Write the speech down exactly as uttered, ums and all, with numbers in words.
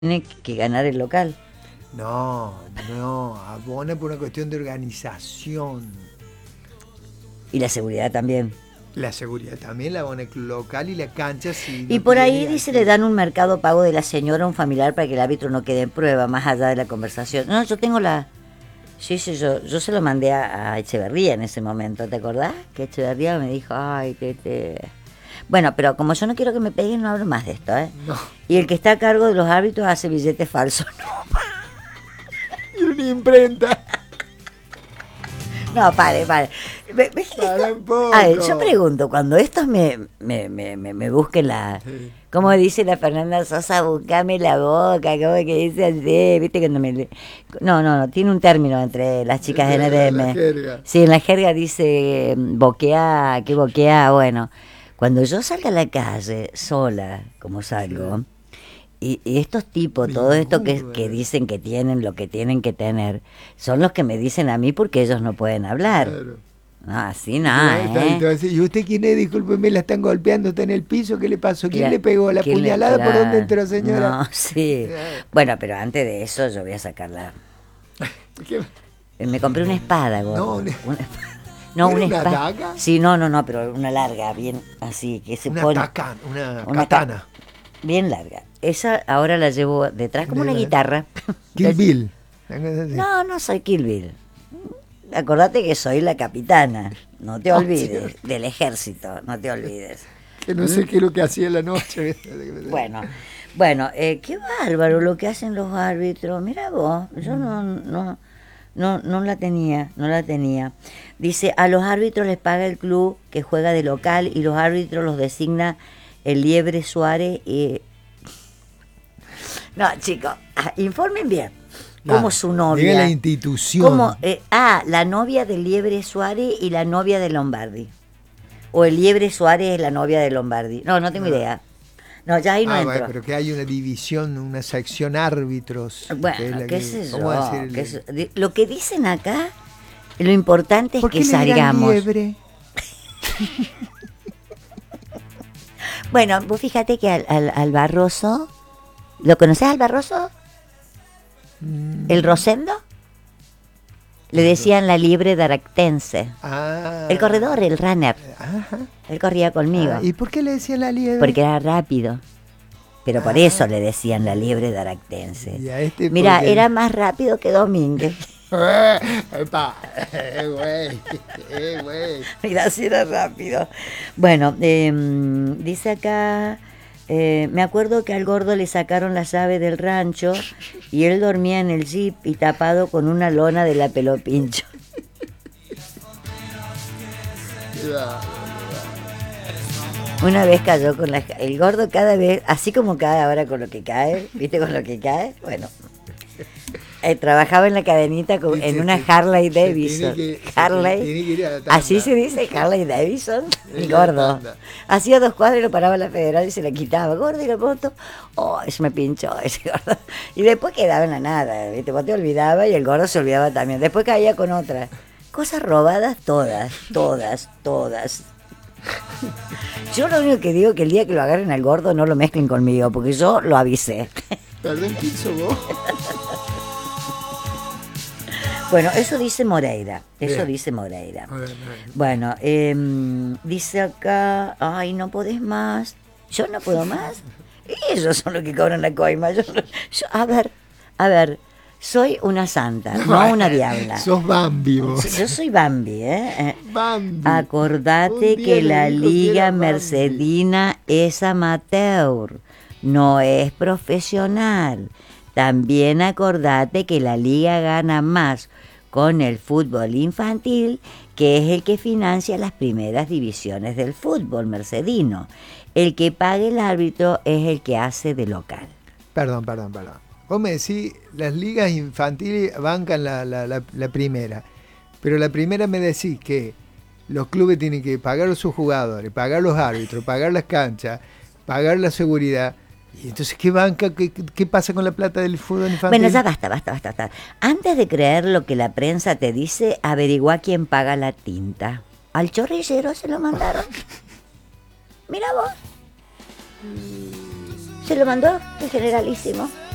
tiene que ganar el local. No, no, abona por una cuestión de organización. Y la seguridad también. La seguridad también la abona el club local y la cancha. Si y no por ahí tiene, dice que... le dan un mercado pago de la señora a un familiar para que el árbitro no quede en prueba, más allá de la conversación. No, yo tengo la... Sí, sí, yo, yo se lo mandé a, a Echeverría en ese momento, ¿te acordás? Que Echeverría me dijo, ay, que te... Bueno, pero como yo no quiero que me peguen, no hablo más de esto, ¿eh? No. Y el que está a cargo de los árbitros hace billetes falsos. Y una imprenta. No, pare, pare. ¿Ves que Para esto? un poco. A ver, yo pregunto, cuando estos me, me, me, me, me busquen la... Sí. Como dice la Fernanda Sosa, buscame la boca, como que dice así, viste cuando me... No, no, no, tiene un término entre las chicas de N D M. La jerga. Sí, en la jerga dice boquea, que boquea, bueno. Cuando yo salga a la calle sola, como salgo, sí. y, y estos tipos, Mi todo esto que, burra. que dicen que tienen lo que tienen que tener, son los que me dicen a mí porque ellos no pueden hablar. Claro. No, así nada, Y te ¿eh? va a decir, ¿y usted quién es? Discúlpeme, la están golpeando, está en el piso, ¿qué le pasó? ¿Quién Cla- le pegó? ¿La ¿quién le- puñalada por claro, dónde entró, señora? No, sí. Bueno, pero antes de eso yo voy a sacarla. ¿Qué? Me compré una espada, gordo. No, una- Una espada. No, ¿Era una una espada. daga? Sí, no, no, no, pero una larga, bien así, que se Una, pone taca- una, una katana. ca- bien larga. Esa ahora la llevo detrás como una De- guitarra. Kill Bill. Una cosa así. No, no soy Kill Bill. Acordate que soy la capitana. No te Oh, olvides. sí. Del ejército, no te olvides. Que no sé qué es lo que hacía en la noche. Bueno, bueno, eh, qué bárbaro lo que hacen los árbitros. Mira vos, yo no, no, no, no la tenía, no la tenía. Dice, a los árbitros les paga el club que juega de local y los árbitros los designa el Liebre Suárez y... No, chicos, ah, informen bien. Como Ah, su novia. diga la institución. Como, eh, ah, la novia del Liebre Suárez y la novia de Lombardi. O el Liebre Suárez es la novia de Lombardi. No, no tengo No. idea. No, ya ahí no Ah, entro. bueno, pero que hay una división, una sección árbitros. que es Bueno, la qué que- sé ¿cómo yo. decirle? qué sé- di- Lo que dicen acá, lo importante es ¿Por qué que le dirán salgamos. liebre? Bueno, vos fíjate que al, al, al Barroso, ¿lo conocés al Barroso? Mm. ¿El Rosendo? Le decían la liebre daractense. Ah. El corredor, el runner. Ajá. Él corría conmigo. Ah, ¿y por qué le decían la liebre? Porque era rápido. Pero por Ah. eso le decían la liebre daractense. Y a este Mira, porque- era más rápido que Domínguez. Eh, epa, eh, güey, eh, güey. Mira, si era rápido. Bueno, eh, dice acá, eh, me acuerdo que al gordo le sacaron la llave del rancho y él dormía en el jeep y tapado con una lona de la Pelopincho. Una vez cayó con la... El gordo cada vez, así como cae ahora con lo que cae, ¿viste? Con lo que cae, bueno. Eh, trabajaba en la cadenita con- Sí, en sí, una sí. Harley Se tiene Davidson. que- se Harley. tiene que ir a la tanda. Así se dice Harley Davidson. Es Y la gordo. tanda. Hacía dos cuadras y lo paraba la federal y se la quitaba. Gordo y la moto. Oh, se me pinchó ese gordo. Y después quedaba en la nada. ¿Viste? Vos te olvidabas y el gordo se olvidaba también. Después caía con otra. Cosas robadas todas, todas, todas. Yo lo único que digo es que el día que lo agarren al gordo no lo mezclen conmigo, porque yo lo avisé. Perdón, ¿quién sos vos? Bueno, eso dice Moreira, eso Bien. dice Moreira. Bueno, bueno. Bueno, eh, dice acá, ay, no podés más. Yo no puedo más. Ellos son los que cobran la coima. Yo, no- yo- a ver, a ver, soy una santa, no una diabla. Sos Bambi vos. Yo soy Bambi, ¿eh? Eh, Bambi. Acordate Un día que le la dijo que Liga era Bambi. Mercedina es amateur, no es profesional. También acordate que la Liga gana más con el fútbol infantil, que es el que financia las primeras divisiones del fútbol mercedino. El que pague el árbitro es el que hace de local. Perdón, perdón, perdón. Vos me decís, las ligas infantiles bancan la, la, la, la primera, pero la primera me decís que los clubes tienen que pagar a sus jugadores, pagar los árbitros, pagar las canchas, pagar la seguridad. Y entonces, ¿qué banca? ¿Qué, qué pasa con la plata del fútbol infantil? Bueno, ya basta, basta, basta, basta. Antes de creer lo que la prensa te dice, averigua quién paga la tinta. ¿Al chorrillero se lo mandaron? Mira vos. Se lo mandó el generalísimo.